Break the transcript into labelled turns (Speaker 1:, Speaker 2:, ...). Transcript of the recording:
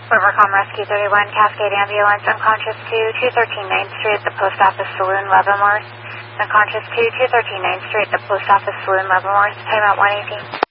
Speaker 1: Rivercom Rescue 31, Cascade Ambulance, unconscious 2, 213 9th Street, the Post Office Saloon, Leavenworth. Unconscious 2, 213 9th Street, the Post Office Saloon, Leavenworth. Timeout 118.